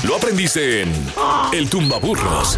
Lo aprendiste en El Tumbaburros.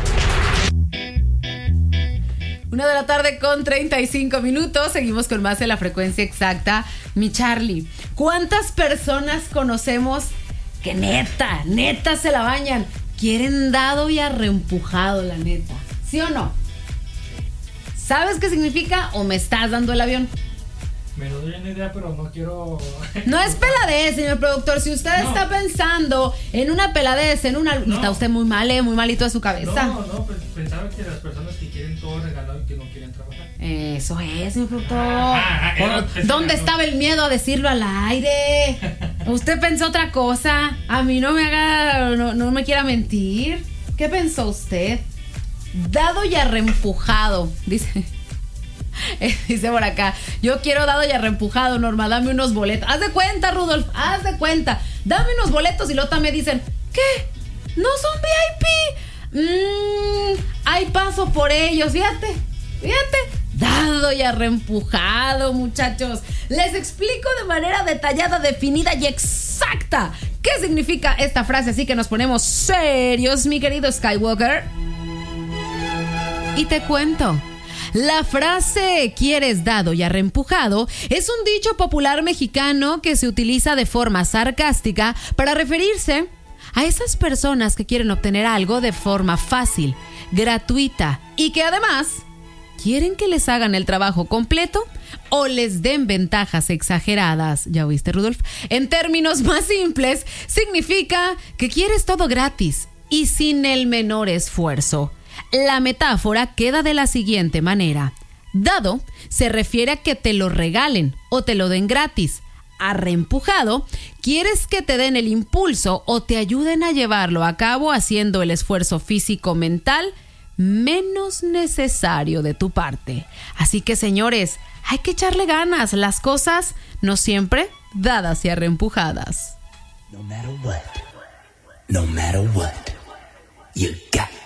1:35 p.m. Seguimos con más de La Frecuencia Exacta. Mi Charlie, ¿cuántas personas conocemos que neta se la bañan? Quieren dado y arreempujado, la neta. ¿Sí o no? ¿Sabes qué significa o me estás dando el avión? Me lo doy una idea, pero no quiero... No es peladez, señor productor. Si usted está pensando en una peladez, está usted muy malito de su cabeza. No, pensaba que las personas que quieren todo regalado y que no quieren trabajar. Eso es, señor productor. ¿Dónde estaba el miedo a decirlo al aire? Usted pensó otra cosa. A mí no me haga, no me quiera mentir. ¿Qué pensó usted? Dado y arreempujado, dice por acá. Yo quiero dado y arreempujado, Norma, dame unos boletos. Haz de cuenta, Rudolf, haz de cuenta. Dame unos boletos y luego también me dicen, ¿qué? ¿No son VIP? Hay paso por ellos, fíjate. Dado y arreempujado, muchachos. Les explico de manera detallada, definida y exacta qué significa esta frase, así que nos ponemos serios, mi querido Skywalker. Y te cuento. La frase "quieres dado y arreempujado" es un dicho popular mexicano que se utiliza de forma sarcástica para referirse a esas personas que quieren obtener algo de forma fácil, gratuita y que además quieren que les hagan el trabajo completo o les den ventajas exageradas. ¿Ya oíste, Rudolf? En términos más simples, significa que quieres todo gratis y sin el menor esfuerzo. La metáfora queda de la siguiente manera. Dado se refiere a que te lo regalen o te lo den gratis. Arreempujado, quieres que te den el impulso o te ayuden a llevarlo a cabo haciendo el esfuerzo físico-mental menos necesario de tu parte. Así que, señores, hay que echarle ganas. Las cosas no siempre dadas y arreempujadas. No matter what, you got